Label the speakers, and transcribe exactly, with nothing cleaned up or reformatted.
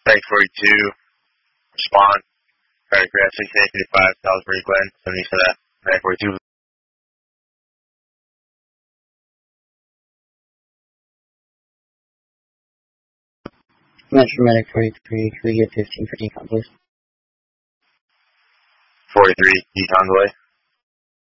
Speaker 1: Bank forty-two, respond. Paragraph sixty-eight fifty-five, Salisbury Glen, seventy for that. Bank forty-two.
Speaker 2: Metro Medic forty-three, can we get fifteen for decon, please?
Speaker 1: forty-three, decon delay.